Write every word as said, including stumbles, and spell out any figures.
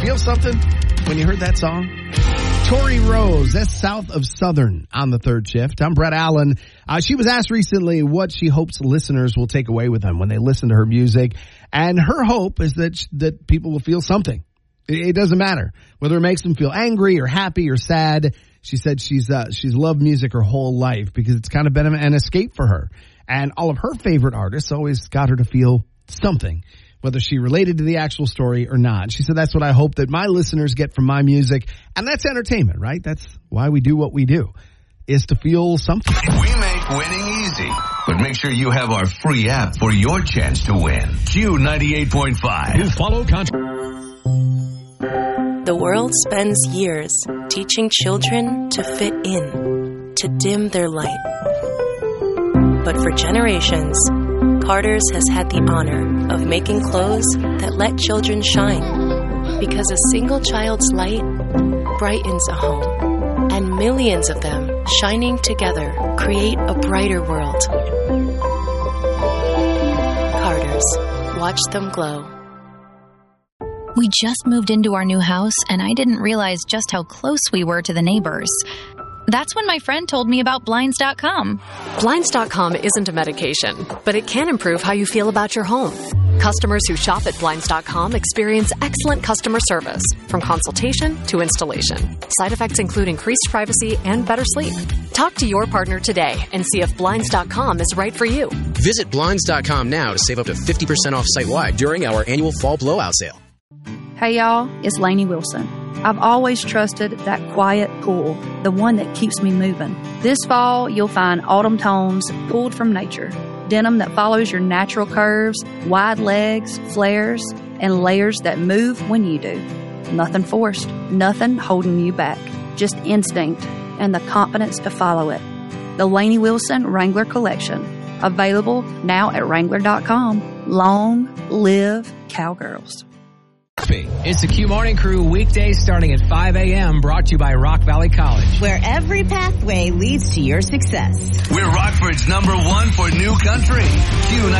feel something when you heard that song? Tori Rose, that's South of Southern on the third shift. I'm Brett Allen. Uh, she was asked recently what she hopes listeners will take away with them when they listen to her music. And her hope is that that people will feel something. It, it doesn't matter whether it makes them feel angry or happy or sad. She said she's uh, she's loved music her whole life because it's kind of been an escape for her. And all of her favorite artists always got her to feel something, whether she related to the actual story or not. She said, that's what I hope that my listeners get from my music. And that's entertainment, right? That's why we do what we do, is to feel something. We make winning easy, but make sure you have our free app for your chance to win. Q ninety-eight point five. You follow country. The world spends years teaching children to fit in, to dim their light. But for generations, Carter's has had the honor of making clothes that let children shine. Because a single child's light brightens a home. And millions of them shining together create a brighter world. Carter's. Watch them glow. We just moved into our new house, and I didn't realize just how close we were to the neighbors. That's when my friend told me about Blinds dot com. Blinds dot com isn't a medication, but it can improve how you feel about your home. Customers who shop at Blinds dot com experience excellent customer service, from consultation to installation. Side effects include increased privacy and better sleep. Talk to your partner today and see if Blinds dot com is right for you. Visit Blinds dot com now to save up to fifty percent off site-wide during our annual fall blowout sale. Hey y'all, it's Lainey Wilson. I've always trusted that quiet pull, the one that keeps me moving. This fall, you'll find autumn tones pulled from nature. Denim that follows your natural curves, wide legs, flares, and layers that move when you do. Nothing forced, nothing holding you back. Just instinct and the confidence to follow it. The Lainey Wilson Wrangler Collection. Available now at Wrangler dot com. Long live Cowgirls. It's the Q Morning Crew, weekdays starting at five a.m., brought to you by Rock Valley College, where every pathway leads to your success. We're Rockford's number one for new country. Q